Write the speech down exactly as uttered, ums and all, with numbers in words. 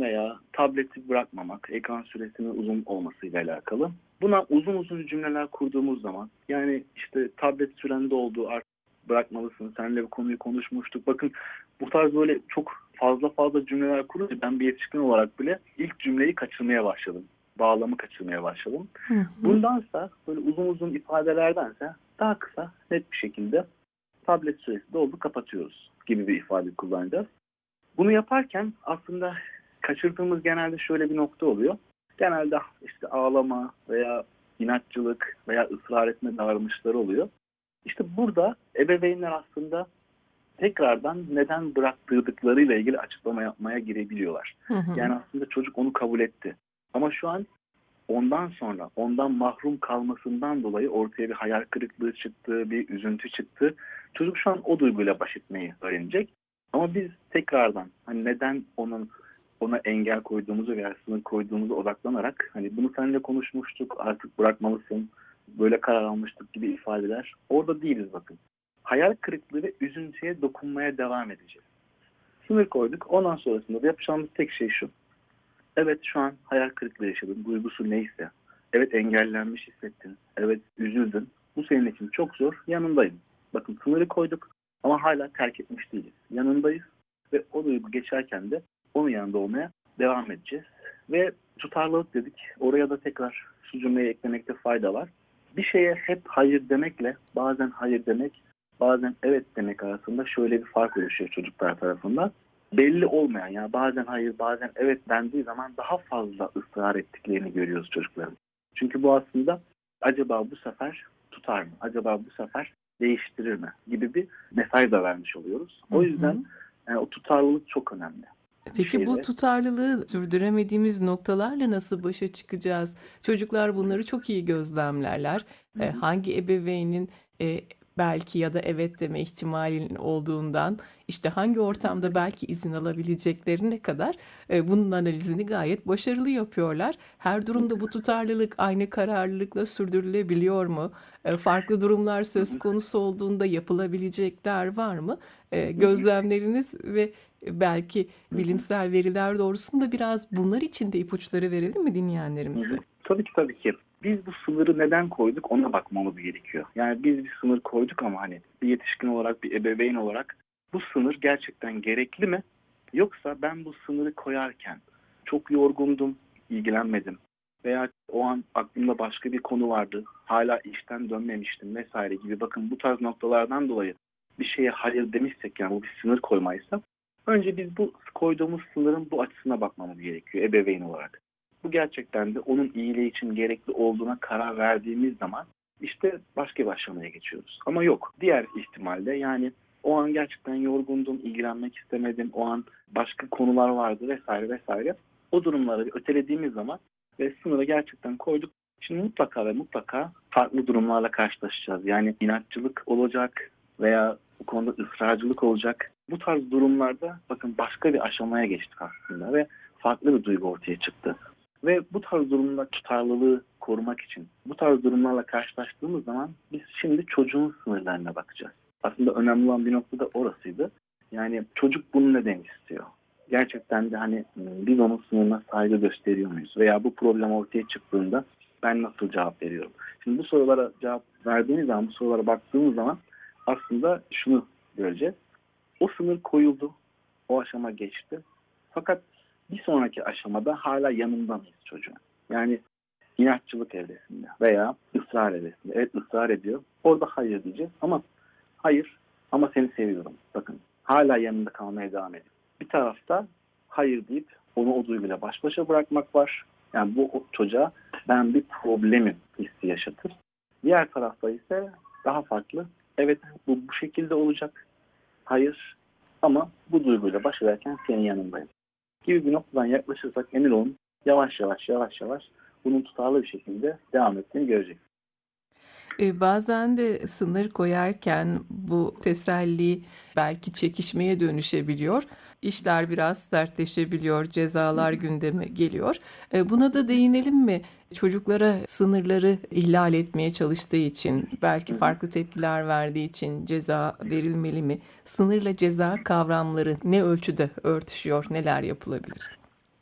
veya tableti bırakmamak, ekran süresinin uzun olmasıyla alakalı. Buna uzun uzun cümleler kurduğumuz zaman, yani işte tablet sürende oldu, artık bırakmalısın, seninle bu konuyu konuşmuştuk. Bakın bu tarz böyle çok fazla fazla cümleler kurunca ben bir yetişkin olarak bile ilk cümleyi kaçırmaya başladım. Bağlamı kaçırmaya başladım. Hı hı. Bundansa böyle uzun uzun ifadelerdense daha kısa, net bir şekilde tablet süresi doldu, kapatıyoruz gibi bir ifade kullanacağız. Bunu yaparken aslında kaçırdığımız genelde şöyle bir nokta oluyor. Genelde işte ağlama veya inatçılık veya ısrar etme davranışları oluyor. İşte burada ebeveynler aslında tekrardan neden bıraktırdıklarıyla ilgili açıklama yapmaya girebiliyorlar. Hı hı. Yani aslında çocuk onu kabul etti. Ama şu an ondan sonra, ondan mahrum kalmasından dolayı ortaya bir hayal kırıklığı çıktı, bir üzüntü çıktı. Çocuk şu an o duyguyla baş etmeyi öğrenecek. Ama biz tekrardan hani neden onun ona engel koyduğumuzu veya sınır koyduğumuzu odaklanarak hani bunu seninle konuşmuştuk, artık bırakmalısın, böyle karar almıştık gibi ifadeler. Orada değiliz bakın. Hayal kırıklığı ve üzüntüye dokunmaya devam edeceğiz. Sınır koyduk. Ondan sonrasında da yapacağımız tek şey şu. Evet, şu an hayal kırıklığı yaşadın. Duygusu neyse. Evet, engellenmiş hissettin. Evet, üzüldün. Bu senin için çok zor. Yanındayım. Bakın sınırı koyduk ama hala terk etmiş değiliz. Yanındayız ve o duygu geçerken de onun yanında olmaya devam edeceğiz. Ve tutarlılık dedik. Oraya da tekrar şu cümleyi eklemekte fayda var. Bir şeye hep hayır demekle bazen hayır demek, bazen evet demek arasında şöyle bir fark oluşuyor çocuklar tarafından. Belli olmayan, yani bazen hayır bazen evet dendiği zaman daha fazla ısrar ettiklerini görüyoruz çocukların. Çünkü bu aslında acaba bu sefer tutar mı? Acaba bu sefer değiştirir mi? Gibi bir mesaj da vermiş oluyoruz. Hı O hı. yüzden yani o tutarlılık çok önemli bir Peki bu şeyde. tutarlılığı sürdüremediğimiz noktalarla nasıl başa çıkacağız? Çocuklar bunları çok iyi gözlemlerler. Hı Eee, hı. hangi ebeveynin, eee, belki ya da evet deme ihtimalinin olduğundan, işte, hangi Hı hı. ortamda belki izin alabileceklerine kadar, eee, bunun analizini gayet başarılı yapıyorlar. Her durumda bu tutarlılık aynı kararlılıkla sürdürülebiliyor mu? Eee, farklı durumlar Hı söz hı. konusu olduğunda yapılabilecekler var mı? Eee, Hı hı. gözlemleriniz ve belki Hı hı. bilimsel veriler doğrultusunda biraz bunlar için de ipuçları verelim mi Hı dinleyenlerimize? hı. Tabii ki tabii ki. Biz bu sınırı neden koyduk ona bakmamız gerekiyor. Yani biz bir sınır koyduk ama hani bir yetişkin olarak, bir ebeveyn olarak bu sınır gerçekten gerekli mi? Yoksa ben bu sınırı koyarken çok yorgundum, ilgilenmedim veya o an aklımda başka bir konu vardı, hala işten dönmemiştim vesaire gibi, bakın bu tarz noktalardan dolayı bir şeye hayır demişsek, yani bu bir sınır koymaysa, önce biz bu koyduğumuz sınırın bu açısına bakmamız gerekiyor ebeveyn olarak. Bu gerçekten de onun iyiliği için gerekli olduğuna karar verdiğimiz zaman işte başka bir aşamaya geçiyoruz. Ama yok. Diğer ihtimalle, yani o an gerçekten yorgundum, ilgilenmek istemedim, o an başka konular vardı vesaire vesaire. O durumları ötelediğimiz zaman ve sınırı gerçekten koyduk. Şimdi mutlaka ve mutlaka farklı durumlarla karşılaşacağız. Yani inatçılık olacak veya bu konuda ısrarcılık olacak. Bu tarz durumlarda bakın başka bir aşamaya geçtik aslında ve farklı bir duygu ortaya çıktı. Ve bu tarz durumda tutarlılığı korumak için bu tarz durumlarla karşılaştığımız zaman biz şimdi çocuğun sınırlarına bakacağız. Aslında önemli olan bir nokta da orasıydı. Yani çocuk bunu neden istiyor? Gerçekten de hani biz onun sınırına saygı gösteriyor muyuz? Veya bu problem ortaya çıktığında ben nasıl cevap veriyorum? Şimdi bu sorulara cevap verdiğimiz zaman, bu sorulara baktığımız zaman aslında şunu göreceğiz. O sınır koyuldu, o aşama geçti. Fakat bir sonraki aşamada hala yanında mıyız çocuğun? Yani inatçılık evresinde veya ısrar evresinde. Evet, ısrar ediyor. Orada hayır diyeceğiz ama hayır ama seni seviyorum. Bakın hala yanında kalmaya devam ediyor. Bir tarafta hayır deyip onu o duyguyla baş başa bırakmak var. Yani bu o çocuğa ben bir problemim hissi yaşatır. Diğer tarafta ise daha farklı. Evet, bu bu şekilde olacak. Hayır ama bu duyguyla baş ederken senin yanındayım gibi bir noktadan yaklaşırsak emin olun yavaş yavaş yavaş yavaş bunun tutarlı bir şekilde devam ettiğini görecek. Eee, bazen de sınır koyarken bu teselli belki çekişmeye dönüşebiliyor. İşler biraz sertleşebiliyor, cezalar gündeme geliyor. Eee, buna da değinelim mi? Çocuklara sınırları ihlal etmeye çalıştığı için, belki Hı hı. farklı tepkiler verdiği için ceza verilmeli mi? Sınırla ceza kavramları ne ölçüde örtüşüyor, neler yapılabilir?